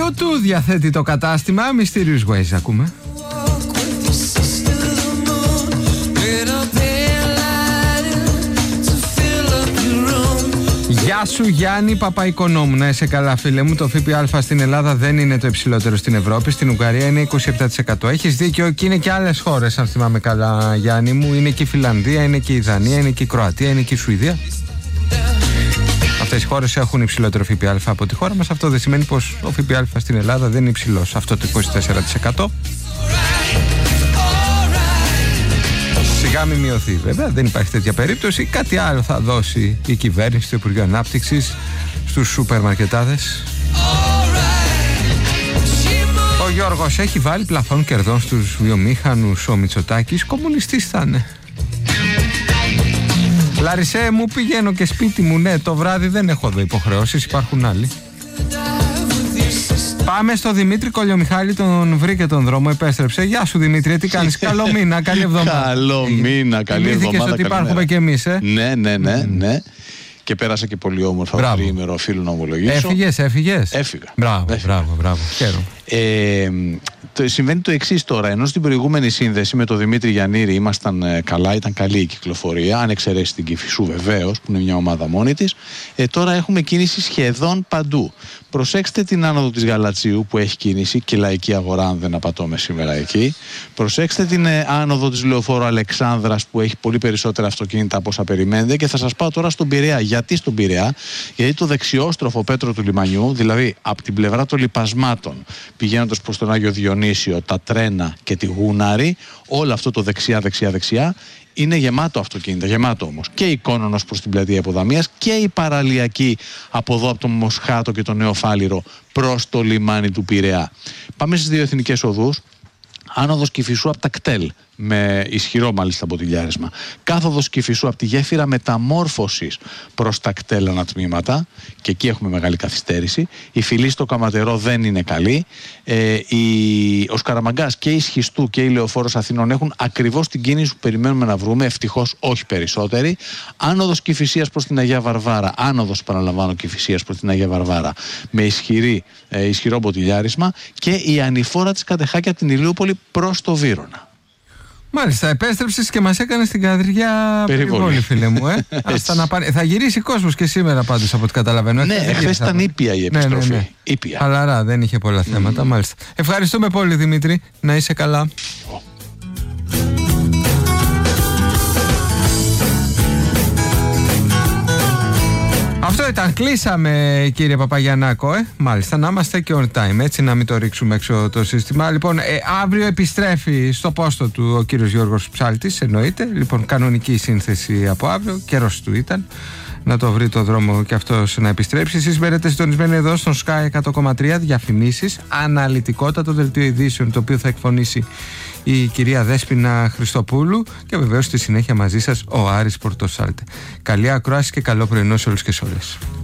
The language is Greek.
Bluetooth διαθέτει το κατάστημα. Mysterious Ways ακούμε. Γεια σου Γιάννη Παπαϊκονόμου, να είσαι καλά φίλε μου. Το ΦΠΑ στην Ελλάδα δεν είναι το υψηλότερο στην Ευρώπη. Στην Ουγγαρία είναι 27%. Έχεις δίκιο, και είναι και άλλες χώρες, αν θυμάμαι καλά Γιάννη μου. Είναι και η Φιλανδία, είναι και η Δανία, είναι και η Κροατία, είναι και η Σουηδία. Αυτές οι χώρες έχουν υψηλότερο ΦΠΑ από τη χώρα μας. Αυτό δεν σημαίνει πως ο ΦΠΑ στην Ελλάδα δεν είναι υψηλός. Αυτό το 24%. Σιγά μην μειωθεί βέβαια, δεν υπάρχει τέτοια περίπτωση. Κάτι άλλο θα δώσει η κυβέρνηση, το Υπουργείο Ανάπτυξης στους σούπερ μαρκετάδες. Ο Γιώργος έχει βάλει πλαφόν κερδών στους βιομήχανους. Ο Μητσοτάκης κομμουνιστής θα είναι. Λαρισέ μου, πηγαίνω και σπίτι μου. Ναι, το βράδυ δεν έχω εδώ υποχρεώσεις, υπάρχουν άλλοι. Πάμε στο Δημήτρη Κολιομιχάλη, τον βρήκε τον δρόμο, επέστρεψε. Γεια σου Δημήτρη, τι κάνεις? Καλό μήνα, καλή εβδομάδα. Καλό μήνα, καλή εβδομάδα. Θυμήθηκες ότι υπάρχουμε κι εμείς, Ναι. Και πέρασα και πολύ όμορφα τριήμερο, οφείλω να ομολογήσω. Έφυγες. Έφυγα. Μπράβο, χαίρομαι. Συμβαίνει το εξής τώρα. Ενώ στην προηγούμενη σύνδεση με τον Δημήτρη Γιαννήρη ήμασταν καλά, ήταν καλή η κυκλοφορία, αν εξαιρέσει την Κηφισού βεβαίως, που είναι μια ομάδα μόνη της. Τώρα έχουμε κίνηση σχεδόν παντού. Προσέξτε την άνοδο της Γαλατσίου που έχει κίνηση και λαϊκή αγορά, αν δεν απατώμε σήμερα εκεί. Προσέξτε την άνοδο της Λεωφόρου Αλεξάνδρας που έχει πολύ περισσότερα αυτοκίνητα από όσα περιμένετε. Και θα σας πάω τώρα στον Πειραιά. Γιατί στον Πειραιά? Γιατί το δεξιόστροφο Πέτρο του Λιμανιού, δηλαδή από την πλευρά των λιπασμάτων πηγαίνοντας προς τον Άγιο Διονύσιο, τα Τρένα και τη Γούναρη, όλο αυτό το δεξιά είναι γεμάτο αυτοκίνητα, γεμάτο όμως. Και η Κόνονος προς την πλατεία Υποδαμίας και η παραλιακή από εδώ από τον Μοσχάτο και τον Νέο Φάληρο προς το λιμάνι του Πειραιά. Πάμε στις δύο εθνικές οδούς. Άνοδος Κηφισού από τα κτέλ, με ισχυρό μάλιστα μποτιλιάρισμα. Κάθοδος Κηφισού από τη γέφυρα μεταμόρφωσης προς τα κτέλ ανατμήματα, και εκεί έχουμε μεγάλη καθυστέρηση. Η φυλή στο Καματερό δεν είναι καλή. Ο Σκαραμαγκάς και η Σχιστού και η Λεωφόρος Αθηνών έχουν ακριβώς την κίνηση που περιμένουμε να βρούμε, ευτυχώς όχι περισσότερη. Άνοδος Κηφισίας προς την Αγία Βαρβάρα, άνοδος παραλαμβάνω Κηφισίας προς την Αγία Βαρβάρα, με ισχυρό μποτιλιάρισμα, και η ανηφόρα της Κατεχάκη από την Ηλιούπολη προς το Βύρωνα. Μάλιστα, επέστρεψες και μας έκανες την καδριά περιβόλη, φίλε μου. Θα γυρίσει κόσμος και σήμερα πάντως από ό,τι καταλαβαίνω. Ναι, χθες ήταν ήπια η επιστροφή. Ναι. Ήπια. Χαλαρά, δεν είχε πολλά θέματα, μάλιστα. Ευχαριστούμε πολύ Δημήτρη, να είσαι καλά. Αυτό ήταν, κλείσαμε κύριε Παπαγιαννάκο, μάλιστα, να είμαστε και on time, έτσι, να μην το ρίξουμε έξω το σύστημα. Λοιπόν, αύριο επιστρέφει στο πόστο του ο κύριος Γιώργος Ψάλτης, εννοείται. Λοιπόν, κανονική σύνθεση από αύριο, καιρός του ήταν να το βρει το δρόμο και αυτός να επιστρέψει. Εσείς μένετε συντονισμένοι εδώ στον Sky 100,3, διαφημίσεις, αναλυτικότατο δελτίο ειδήσεων, το οποίο θα εκφωνήσει η κυρία Δέσποινα Χριστοπούλου, και βεβαίως στη συνέχεια μαζί σας ο Άρης Πορτοσάλτε. Καλή ακρόαση και καλό πρωινό σε όλους και σε όλες.